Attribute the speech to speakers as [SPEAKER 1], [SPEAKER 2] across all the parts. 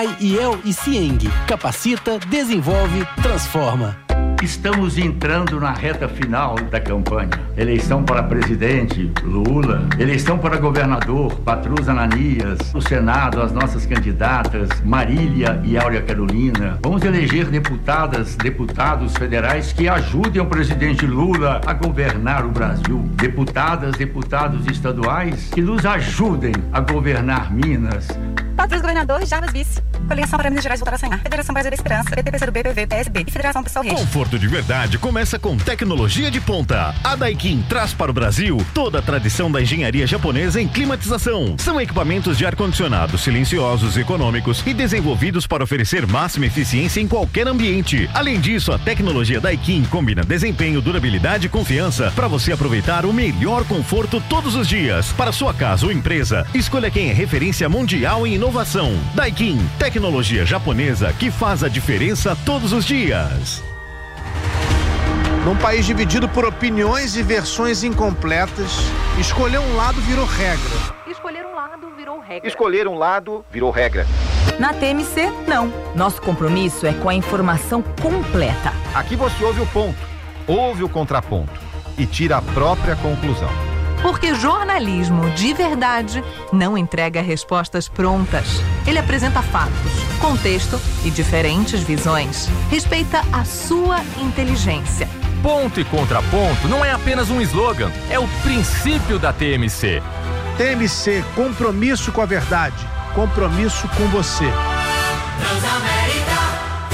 [SPEAKER 1] IEL e Cieng. Capacita, desenvolve, transforma.
[SPEAKER 2] Estamos entrando na reta final da campanha. Eleição para presidente, Lula. Eleição para governador, Patrus Ananias. No Senado, as nossas candidatas, Marília e Áurea Carolina. Vamos eleger deputados federais que ajudem o presidente Lula a governar o Brasil. Deputados estaduais que nos ajudem a governar Minas.
[SPEAKER 3] Patrus Governador, Jarbas Vice. Coligação para Minas Gerais voltar a sonhar. Federação Brasileira da Esperança, PT, PCdoB, PV, PSB e Federação Pessoal Rede.
[SPEAKER 4] Conforto de verdade começa com tecnologia de ponta. A Daikin traz para o Brasil toda a tradição da engenharia japonesa em climatização. São equipamentos de ar-condicionado silenciosos, econômicos e desenvolvidos para oferecer máxima eficiência em qualquer ambiente. Além disso, a tecnologia Daikin combina desempenho, durabilidade e confiança para você aproveitar o melhor conforto todos os dias. Para sua casa ou empresa, escolha quem é referência mundial em inovação. Daikin, tecnologia japonesa que faz a diferença todos os dias.
[SPEAKER 5] Num país dividido por opiniões e versões incompletas, escolher um lado virou regra.
[SPEAKER 6] Escolher um lado virou regra.
[SPEAKER 7] Escolher um lado virou regra.
[SPEAKER 6] Na TMC, não. Nosso compromisso é com a informação completa.
[SPEAKER 7] Aqui você ouve o ponto, ouve o contraponto e tira a própria conclusão.
[SPEAKER 6] Porque jornalismo de verdade não entrega respostas prontas. Ele apresenta fatos, contexto e diferentes visões. Respeita a sua inteligência.
[SPEAKER 8] Ponto e contraponto não é apenas um slogan, é o princípio da TMC.
[SPEAKER 5] TMC, compromisso com a verdade, compromisso com você.
[SPEAKER 9] Transamérica,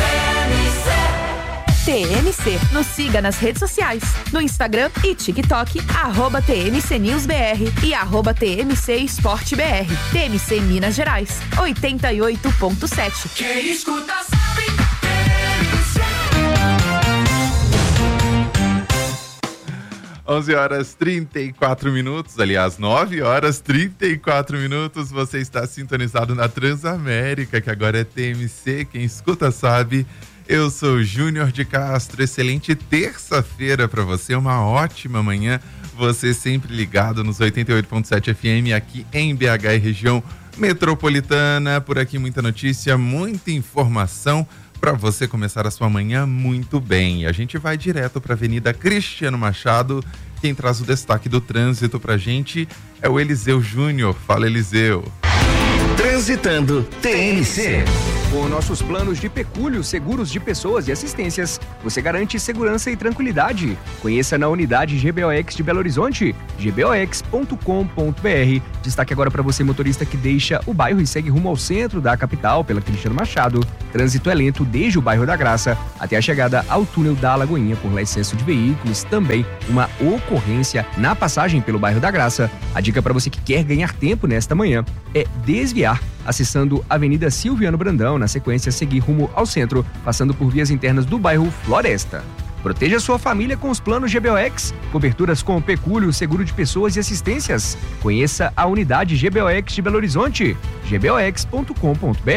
[SPEAKER 9] TMC. Nos siga nas redes sociais, no Instagram e TikTok, @TMCNewsBR e @TMC EsporteBR. TMC Minas Gerais, 88.7.
[SPEAKER 10] Quem escuta sabe.
[SPEAKER 11] 11h34, aliás, 9h34, você está sintonizado na Transamérica, que agora é TMC, quem escuta sabe. Eu sou Júnior de Castro, excelente terça-feira para você, uma ótima manhã, você sempre ligado nos 88.7 FM aqui em BH e região metropolitana, por aqui muita notícia, muita informação para você começar a sua manhã muito bem. A gente vai direto para a Avenida Cristiano Machado. Quem traz o destaque do trânsito pra gente é o Eliseu Júnior. Fala, Eliseu.
[SPEAKER 4] Transitando TMC.
[SPEAKER 12] Com nossos planos de pecúlio, seguros de pessoas e assistências, você garante segurança e tranquilidade. Conheça na unidade GBOX de Belo Horizonte, gbox.com.br. Destaque agora para você, motorista que deixa o bairro e segue rumo ao centro da capital pela Cristiano Machado. Trânsito é lento desde o bairro da Graça até a chegada ao túnel da Lagoinha por lá excesso de veículos. Também uma ocorrência na passagem pelo bairro da Graça. A dica para você que quer ganhar tempo nesta manhã é desviar, acessando a Avenida Silviano Brandão, na sequência seguir rumo ao centro, passando por vias internas do bairro Floresta. Proteja sua família com os planos GBOX, coberturas com pecúlio, seguro de pessoas e assistências. Conheça a unidade GBOX de Belo Horizonte, gbox.com.br.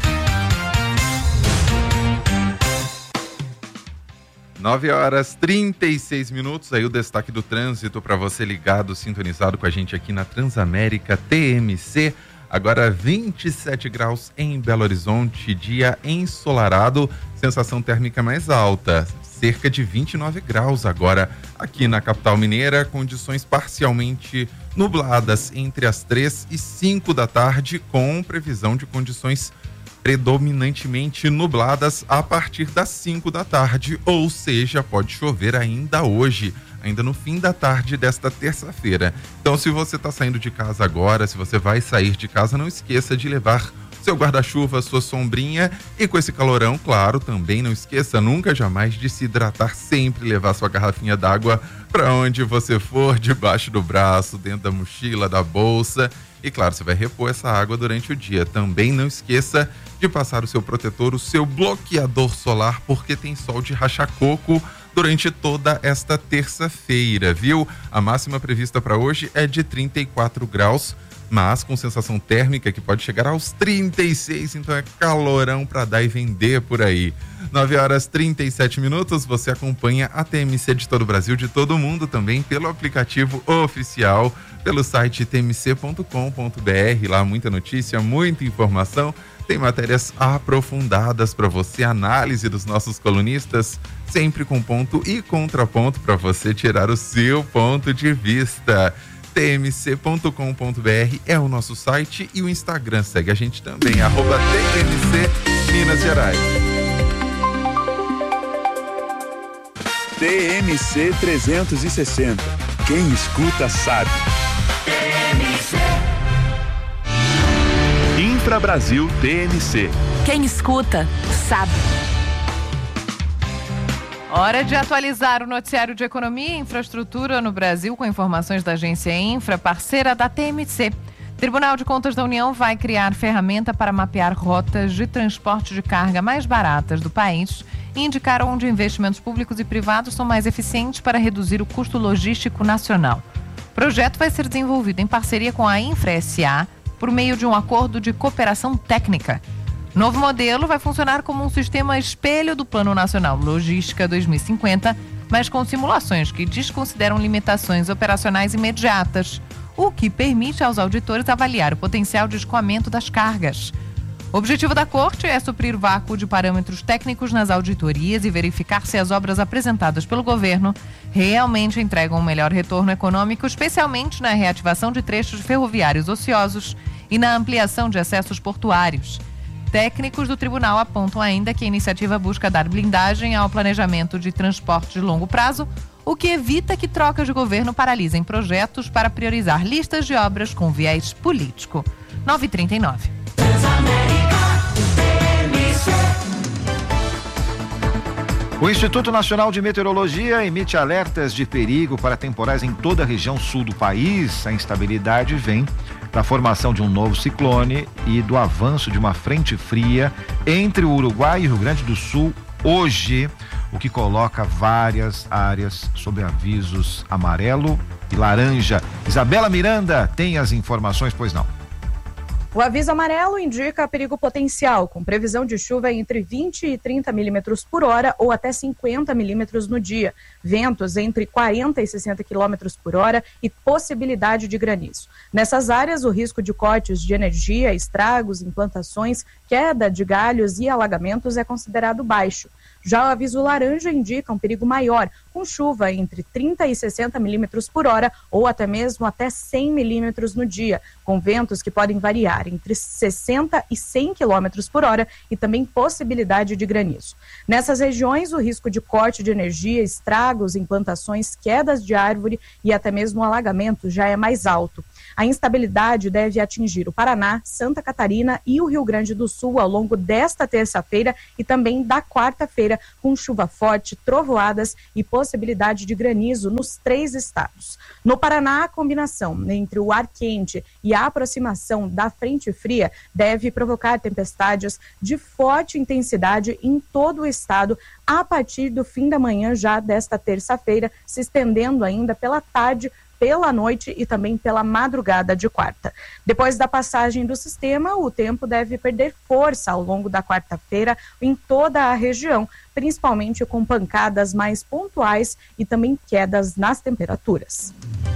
[SPEAKER 11] 9h36, aí o destaque do trânsito para você ligado, sintonizado com a gente aqui na Transamérica TMC. Agora 27 graus em Belo Horizonte, dia ensolarado, sensação térmica mais alta, cerca de 29 graus agora aqui na capital mineira, condições parcialmente nubladas entre as 3 e 5 da tarde, com previsão de condições predominantemente nubladas a partir das 5 da tarde, ou seja, pode chover ainda hoje, ainda no fim da tarde desta terça-feira. Então, se você está saindo de casa agora, se você vai sair de casa, não esqueça de levar seu guarda-chuva, sua sombrinha, e com esse calorão, claro, também não esqueça nunca, jamais de se hidratar, sempre levar sua garrafinha d'água para onde você for, debaixo do braço, dentro da mochila, da bolsa. E claro, você vai repor essa água durante o dia. Também não esqueça de passar o seu protetor, o seu bloqueador solar, porque tem sol de rachar coco durante toda esta terça-feira, viu? A máxima prevista para hoje é de 34 graus, mas com sensação térmica que pode chegar aos 36, então é calorão para dar e vender por aí. 9h37, você acompanha a TMC de todo o Brasil, de todo mundo, também pelo aplicativo oficial, pelo site tmc.com.br, lá muita notícia, muita informação, Tem matérias aprofundadas para você, análise dos nossos colunistas, sempre com ponto e contraponto para você tirar o seu ponto de vista. tmc.com.br é o nosso site e o Instagram. Segue a gente também, @TMC Minas Gerais.
[SPEAKER 10] TMC 360. Quem escuta sabe. Infra Brasil TMC.
[SPEAKER 9] Quem escuta sabe.
[SPEAKER 6] Hora de atualizar o noticiário de economia e infraestrutura no Brasil com informações da agência Infra, parceira da TMC. Tribunal de Contas da União vai criar ferramenta para mapear rotas de transporte de carga mais baratas do país e indicar onde investimentos públicos e privados são mais eficientes para reduzir o custo logístico nacional. O projeto vai ser desenvolvido em parceria com a Infra S.A. por meio de um acordo de cooperação técnica. O novo modelo vai funcionar como um sistema espelho do Plano Nacional Logística 2050, mas com simulações que desconsideram limitações operacionais imediatas, o que permite aos auditores avaliar o potencial de escoamento das cargas. O objetivo da Corte é suprir o vácuo de parâmetros técnicos nas auditorias e verificar se as obras apresentadas pelo governo realmente entregam um melhor retorno econômico, especialmente na reativação de trechos ferroviários ociosos e na ampliação de acessos portuários. Técnicos do tribunal apontam ainda que a iniciativa busca dar blindagem ao planejamento de transporte de longo prazo, o que evita que trocas de governo paralisem projetos para priorizar listas de obras com viés político. 9h39.
[SPEAKER 7] O Instituto Nacional de Meteorologia emite alertas de perigo para temporais em toda a região sul do país. A instabilidade vem da formação de um novo ciclone e do avanço de uma frente fria entre o Uruguai e o Rio Grande do Sul hoje, o que coloca várias áreas sob avisos amarelo e laranja. Isabela Miranda tem as informações, pois não?
[SPEAKER 13] O aviso amarelo indica perigo potencial, com previsão de chuva entre 20 e 30 milímetros por hora ou até 50 milímetros no dia, ventos entre 40 e 60 quilômetros por hora e possibilidade de granizo. Nessas áreas, o risco de cortes de energia, estragos, implantações, queda de galhos e alagamentos é considerado baixo. Já o aviso laranja indica um perigo maior, com chuva entre 30 e 60 milímetros por hora ou até mesmo até 100 milímetros no dia, com ventos que podem variar entre 60 e 100 quilômetros por hora e também possibilidade de granizo. Nessas regiões, o risco de corte de energia, estragos, implantações, quedas de árvore e até mesmo alagamento já é mais alto. A instabilidade deve atingir o Paraná, Santa Catarina e o Rio Grande do Sul ao longo desta terça-feira e também da quarta-feira, com chuva forte, trovoadas e possibilidade de granizo nos 3 estados. No Paraná, a combinação entre o ar quente e a aproximação da frente fria deve provocar tempestades de forte intensidade em todo o estado a partir do fim da manhã já desta terça-feira, se estendendo ainda pela tarde, pela noite e também pela madrugada de quarta. Depois da passagem do sistema, o tempo deve perder força ao longo da quarta-feira em toda a região, principalmente com pancadas mais pontuais e também quedas nas temperaturas.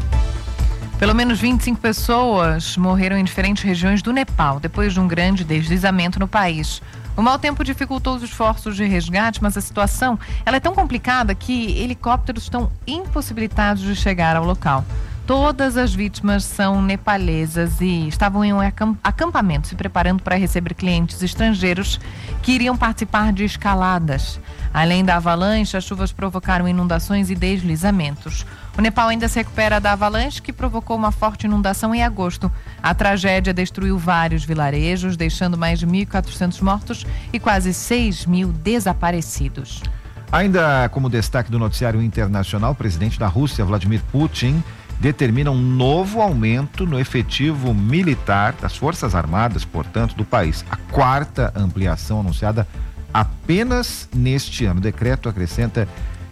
[SPEAKER 6] Pelo menos 25 pessoas morreram em diferentes regiões do Nepal depois de um grande deslizamento no país. O mau tempo dificultou os esforços de resgate, mas a situação ela é tão complicada que helicópteros estão impossibilitados de chegar ao local. Todas as vítimas são nepalesas e estavam em um acampamento se preparando para receber clientes estrangeiros que iriam participar de escaladas. Além da avalanche, as chuvas provocaram inundações e deslizamentos. O Nepal ainda se recupera da avalanche que provocou uma forte inundação em agosto. A tragédia destruiu vários vilarejos, deixando mais de 1.400 mortos e quase 6.000 desaparecidos.
[SPEAKER 7] Ainda como destaque do noticiário internacional, o presidente da Rússia, Vladimir Putin, determina um novo aumento no efetivo militar das Forças Armadas, portanto, do país. A 4ª ampliação anunciada apenas neste ano. O decreto acrescenta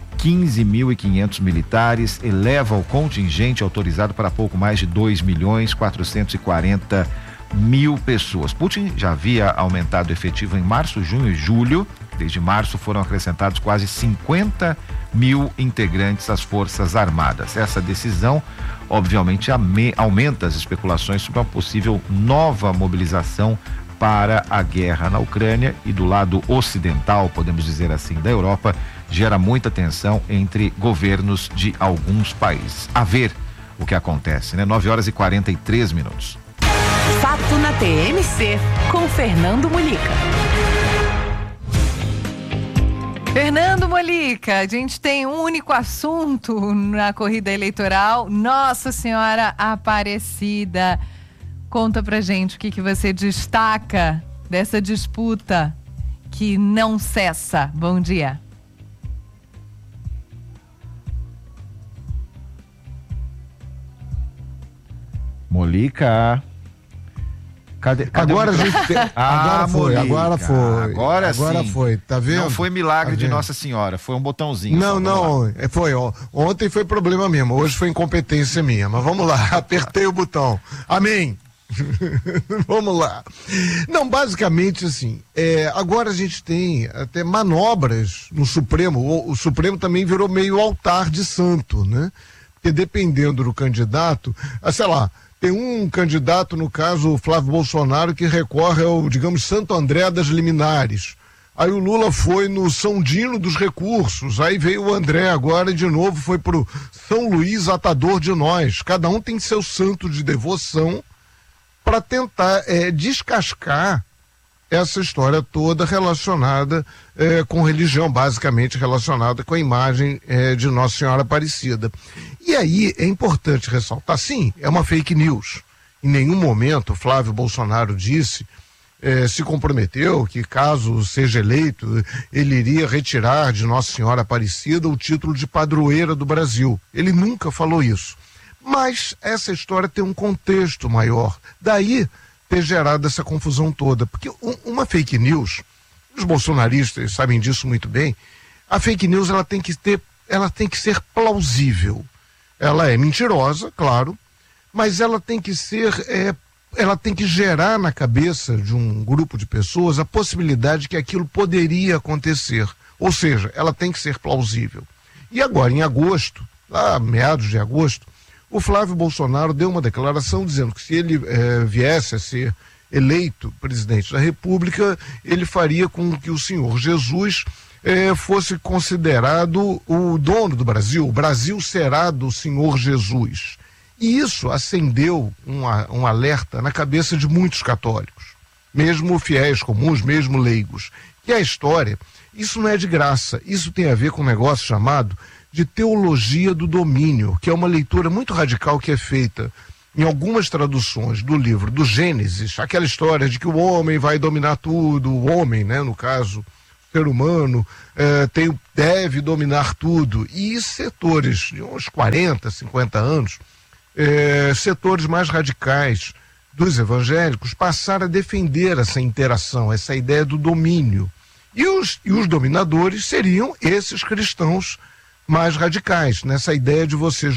[SPEAKER 7] 15.500 militares, eleva o contingente autorizado para pouco mais de 2.440.000 pessoas. Putin já havia aumentado o efetivo em março, junho e julho. Desde março foram acrescentados quase 50.000 integrantes às Forças Armadas. Essa decisão, obviamente, aumenta as especulações sobre uma possível nova mobilização para a guerra na Ucrânia, e do lado ocidental, podemos dizer assim, da Europa, gera muita tensão entre governos de alguns países. A ver o que acontece, né? 9h43.
[SPEAKER 6] Fato na TMC, com Fernando Molica. Fernando Molica, a gente tem um único assunto na corrida eleitoral, Nossa Senhora Aparecida. Conta pra gente o que você destaca dessa disputa que não cessa. Bom dia.
[SPEAKER 7] Molica. Cadê
[SPEAKER 14] agora a gente agora foi,
[SPEAKER 7] Molica.
[SPEAKER 14] Agora
[SPEAKER 7] sim.
[SPEAKER 14] foi, tá vendo?
[SPEAKER 7] Não foi milagre
[SPEAKER 14] tá
[SPEAKER 7] de Nossa Senhora, foi um botãozinho.
[SPEAKER 14] Não, foi, ó. Ontem foi problema mesmo, hoje foi incompetência minha, mas vamos lá, apertei o botão. Amém. Vamos lá. Não, basicamente assim, agora a gente tem até manobras no Supremo, o Supremo também virou meio altar de santo, né? Porque dependendo do candidato, sei lá, tem um candidato, no caso, o Flávio Bolsonaro, que recorre ao, digamos, Santo André das Liminares. Aí o Lula foi no São Dino dos Recursos, aí veio o André agora e de novo foi pro São Luís Atador de Nós. Cada um tem seu santo de devoção para tentar descascar essa história toda relacionada com religião, basicamente relacionada com a imagem de Nossa Senhora Aparecida. E aí é importante ressaltar, sim, é uma fake news. Em nenhum momento Flávio Bolsonaro se comprometeu que, caso seja eleito, ele iria retirar de Nossa Senhora Aparecida o título de padroeira do Brasil. Ele nunca falou isso. Mas essa história tem um contexto maior. Daí ter gerado essa confusão toda. Porque uma fake news, os bolsonaristas sabem disso muito bem, a fake news ela tem que ser plausível. Ela é mentirosa, claro, mas ela tem que ser, ela tem que gerar na cabeça de um grupo de pessoas a possibilidade de que aquilo poderia acontecer. Ou seja, ela tem que ser plausível. E agora, em agosto, lá meados de agosto, o Flávio Bolsonaro deu uma declaração dizendo que se ele viesse a ser eleito presidente da República, ele faria com que o Senhor Jesus fosse considerado o dono do Brasil. O Brasil será do Senhor Jesus. E isso acendeu um alerta na cabeça de muitos católicos, mesmo fiéis comuns, mesmo leigos, que a história, isso não é de graça, isso tem a ver com um negócio chamado de teologia do domínio, que é uma leitura muito radical que é feita em algumas traduções do livro do Gênesis, aquela história de que o homem vai dominar tudo, o homem, né, no caso, o ser humano, deve dominar tudo. E setores de uns 40, 50 anos, setores mais radicais dos evangélicos passaram a defender essa interação, essa ideia do domínio. E os dominadores seriam esses cristãos mais radicais, nessa ideia de você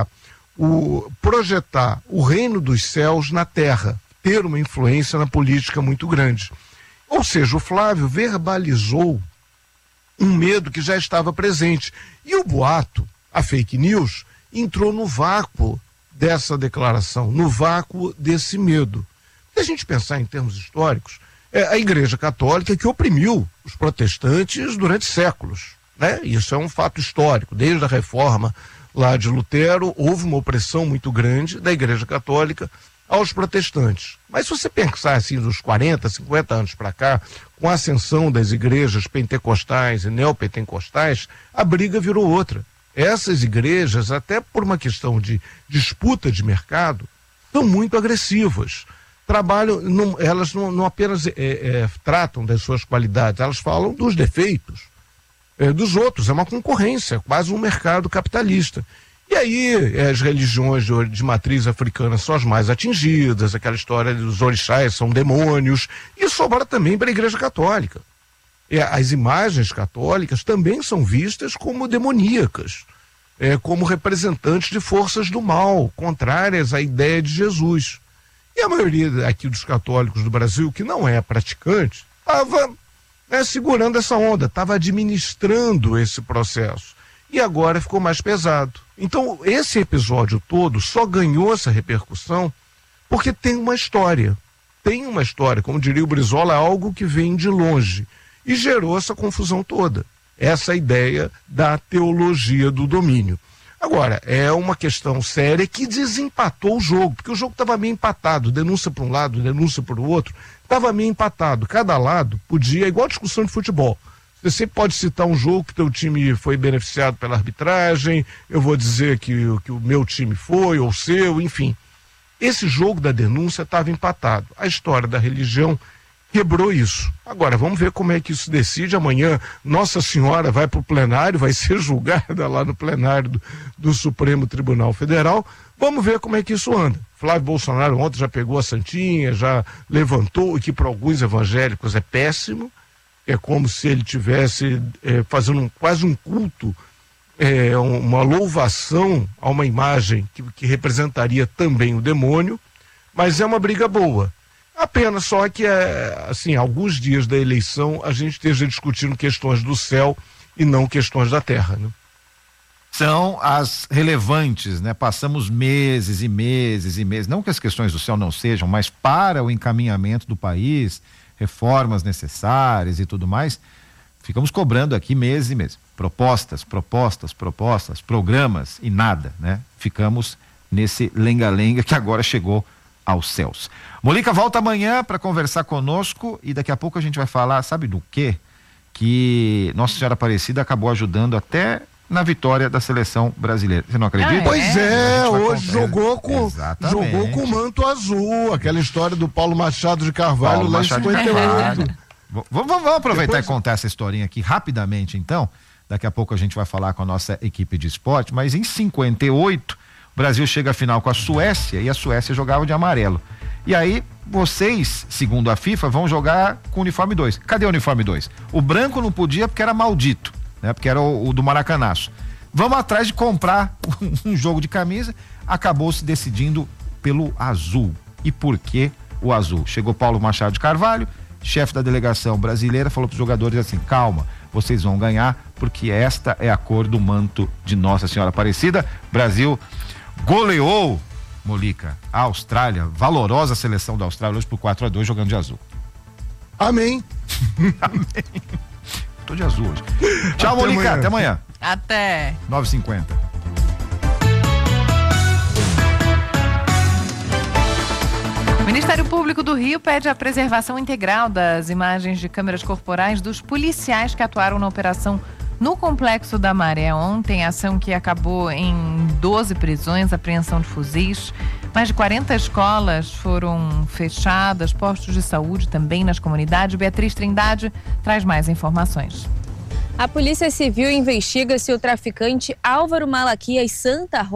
[SPEAKER 14] projetar o reino dos céus na terra, ter uma influência na política muito grande. Ou seja, o Flávio verbalizou um medo que já estava presente. E o boato, a fake news, entrou no vácuo dessa declaração, no vácuo desse medo. Se a gente pensar em termos históricos, a Igreja Católica que oprimiu os protestantes durante séculos. Né? Isso é um fato histórico. Desde a reforma lá de Lutero, houve uma opressão muito grande da Igreja Católica aos protestantes. Mas se você pensar assim, dos 40, 50 anos para cá, com a ascensão das igrejas pentecostais e neopentecostais, a briga virou outra. Essas igrejas, até por uma questão de disputa de mercado, são muito agressivas. Elas não apenas tratam das suas qualidades, elas falam dos defeitos dos outros. É uma concorrência, quase um mercado capitalista. E aí as religiões de matriz africana são as mais atingidas, aquela história dos orixás são demônios, e sobra também para a Igreja Católica. As imagens católicas também são vistas como demoníacas, como representantes de forças do mal, contrárias à ideia de Jesus. E a maioria aqui dos católicos do Brasil, que não é praticante, estava segurando essa onda, estava administrando esse processo. E agora ficou mais pesado. Então, esse episódio todo só ganhou essa repercussão porque tem uma história. tem uma história, como diria o Brizola, algo que vem de longe. E gerou essa confusão toda, essa ideia da teologia do domínio. Agora, é uma questão séria que desempatou o jogo, porque o jogo estava meio empatado, denúncia para um lado, denúncia para o outro, estava meio empatado. Cada lado podia, igual discussão de futebol. Você sempre pode citar um jogo que teu time foi beneficiado pela arbitragem, eu vou dizer que o meu time foi, ou o seu, enfim. Esse jogo da denúncia estava empatado. A história da religião quebrou isso. Agora, vamos ver como é que isso decide. Amanhã, Nossa Senhora vai para o plenário, vai ser julgada lá no plenário do Supremo Tribunal Federal. Vamos ver como é que isso anda. Flávio Bolsonaro ontem já pegou a santinha, já levantou, o que para alguns evangélicos é péssimo. É como se ele tivesse fazendo quase um culto, uma louvação a uma imagem que representaria também o demônio, mas é uma briga boa. Apenas só que, assim, alguns dias da eleição a gente esteja discutindo questões do céu e não questões da terra, né?
[SPEAKER 7] São as relevantes, né? Passamos meses e meses e meses, não que as questões do céu não sejam, mas para o encaminhamento do país, reformas necessárias e tudo mais, ficamos cobrando aqui meses e meses. Propostas, programas e nada, né? Ficamos nesse lenga-lenga que agora chegou aos céus. Molica volta amanhã para conversar conosco e daqui a pouco a gente vai falar, sabe do quê? Que Nossa Senhora Aparecida acabou ajudando até na vitória da seleção brasileira. Você não acredita?
[SPEAKER 14] Pois hoje jogou com o manto azul, aquela história do Paulo Machado de Carvalho lá em 58.
[SPEAKER 7] Vamos aproveitar e contar essa historinha aqui rapidamente, então. Daqui a pouco a gente vai falar com a nossa equipe de esporte, mas em 58, o Brasil chega à final com a Suécia e a Suécia jogava de amarelo. E aí, vocês, segundo a FIFA, vão jogar com o uniforme 2. Cadê o uniforme 2? O branco não podia porque era maldito, né? Porque era o do Maracanaço. Vamos atrás de comprar um jogo de camisa, acabou se decidindo pelo azul. E por que o azul? Chegou Paulo Machado de Carvalho, chefe da delegação brasileira, falou para os jogadores assim: calma, vocês vão ganhar, porque esta é a cor do manto de Nossa Senhora Aparecida. Brasil goleou, Molica, a Austrália, valorosa seleção da Austrália, hoje por 4-2 jogando de azul.
[SPEAKER 14] Amém.
[SPEAKER 7] Amém. Tô de azul hoje. Tchau, Molica, até amanhã.
[SPEAKER 6] Até
[SPEAKER 7] 9h50.
[SPEAKER 6] O Ministério Público do Rio pede a preservação integral das imagens de câmeras corporais dos policiais que atuaram na operação no Complexo da Maré ontem, ação que acabou em 12 prisões, apreensão de fuzis. Mais de 40 escolas foram fechadas, postos de saúde também nas comunidades. Beatriz Trindade traz mais informações.
[SPEAKER 15] A Polícia Civil investiga se o traficante Álvaro Malaquias Santa